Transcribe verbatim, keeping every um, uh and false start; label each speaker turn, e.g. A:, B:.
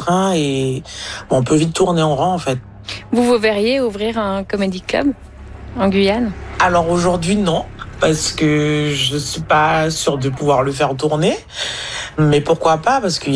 A: restreint et bon, on peut vite tourner en rond en fait.
B: Vous vous verriez ouvrir un comedy club en Guyane ?
A: Alors aujourd'hui non, parce que je suis pas sûre de pouvoir le faire tourner, mais pourquoi pas, parce que